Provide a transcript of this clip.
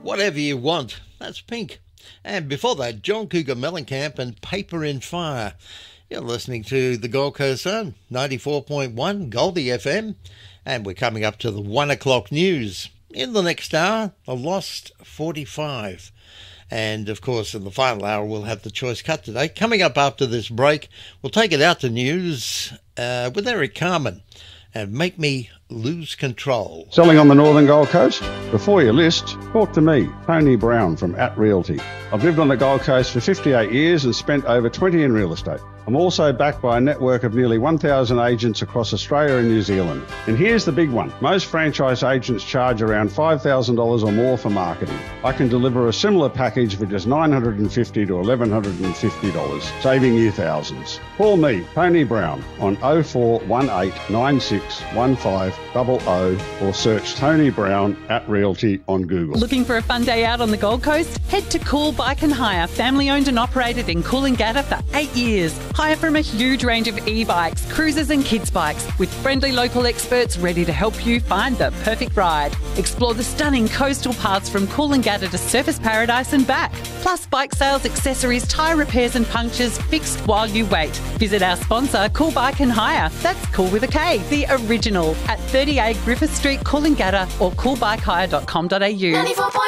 Whatever You Want. That's Pink. And before that, John Cougar Mellencamp and Paper in Fire. You're listening to the Gold Coast Sun, 94.1 Goldie FM. And we're coming up to the 1 o'clock news. In the next hour, The Lost 45. And, of course, in the final hour, we'll have the choice cut today. Coming up after this break, we'll take it out to news with Eric Carmen and Make Me Lose Control. Selling on the Northern Gold Coast? Before you list, talk to me, Tony Brown from At Realty. I've lived on the Gold Coast for 58 years and spent over 20 in real estate. I'm also backed by a network of nearly 1,000 agents across Australia and New Zealand. And here's the big one. Most franchise agents charge around $5,000 or more for marketing. I can deliver a similar package for just $950 to $1,150, saving you thousands. Call me, Tony Brown, on 0418 9615 00 or search Tony Brown at Realty on Google. Looking for a fun day out on the Gold Coast? Head to Cool Bike and Hire, family owned and operated in Coolangatta for 8 years. Hire from a huge range of e-bikes, cruisers and kids bikes with friendly local experts ready to help you find the perfect ride. Explore the stunning coastal paths from Coolangatta to Surfers Paradise and back. Plus bike sales, accessories, tyre repairs and punctures fixed while you wait. Visit our sponsor, Cool Bike and Hire. That's cool with a K, the original, at 38 Griffith Street, Coolangatta or coolbikehire.com.au. 94.1